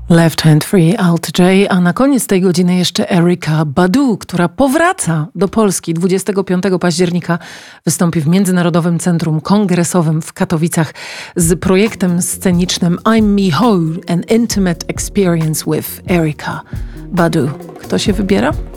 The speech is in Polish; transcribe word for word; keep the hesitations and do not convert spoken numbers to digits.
Left Hand Free, Alt J, a na koniec tej godziny jeszcze Erykah Badu, która powraca do Polski. dwudziestego piątego października wystąpi w Międzynarodowym Centrum Kongresowym w Katowicach z projektem scenicznym I'm Miho, an intimate experience with Erykah Badu. Kto się wybiera?